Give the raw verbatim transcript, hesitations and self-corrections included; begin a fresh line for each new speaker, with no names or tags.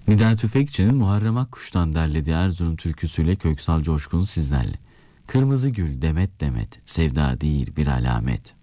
Nida Tüfekçi'nin Muharrem Akkuş'tan derlediği Erzurum türküsüyle Köksal Coşkun sizlerle. Kırmızı gül demet demet, sevda değil bir alamet.